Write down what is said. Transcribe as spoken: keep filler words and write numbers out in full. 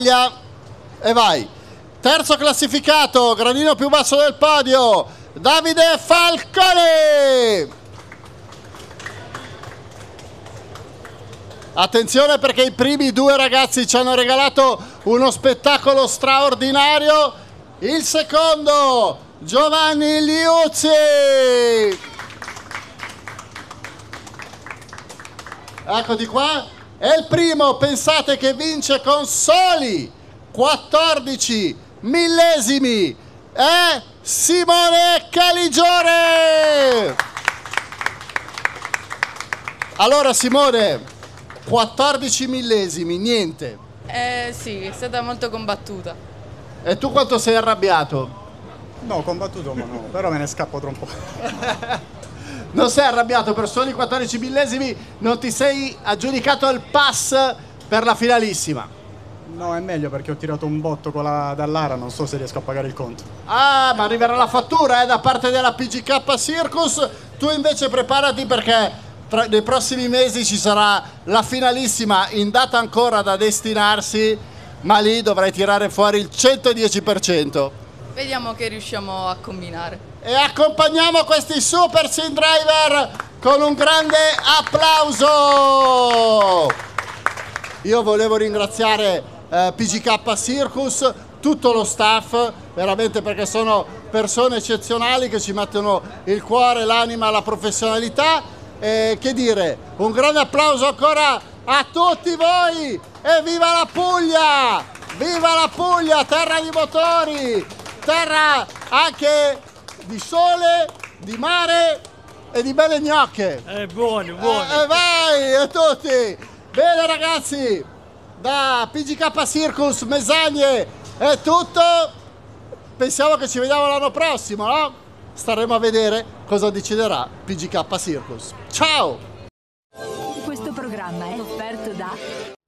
E vai. Terzo classificato, gradino più basso del podio, Davide Falcone. Attenzione perché i primi due ragazzi ci hanno regalato uno spettacolo straordinario. Il secondo, Giovanni Liuzzi. Eccoti qua. E il primo, pensate che vince con soli quattordici millesimi, è Simone Caligiore. Allora Simone, quattordici millesimi, niente. Eh sì, è stata molto combattuta. E tu quanto sei arrabbiato? No, combattuto ma no, però me ne scappo tra un po'. Non sei arrabbiato per soli quattordici millesimi, non ti sei aggiudicato il pass per la finalissima. No, è meglio perché ho tirato un botto con la Dallara, non so se riesco a pagare il conto. Ah, ma arriverà la fattura eh, da parte della P G K Circus. Tu invece preparati perché tra, nei prossimi mesi ci sarà la finalissima in data ancora da destinarsi, ma lì dovrai tirare fuori il centodieci per cento. Vediamo che riusciamo a combinare. E accompagniamo questi Super Sim Driver con un grande applauso. Io volevo ringraziare eh, P G K Circus, tutto lo staff, veramente perché sono persone eccezionali che ci mettono il cuore, l'anima, la professionalità. E che dire, un grande applauso ancora a tutti voi e viva la Puglia! Viva la Puglia, terra di motori, terra anche di sole, di mare e di belle gnocche. Eh, buoni, buoni. E eh, vai a tutti. Bene ragazzi, da P G K Circus Mesagne è tutto. Pensiamo che ci vediamo l'anno prossimo, no? Staremo a vedere cosa deciderà P G K Circus. Ciao! Questo programma è offerto da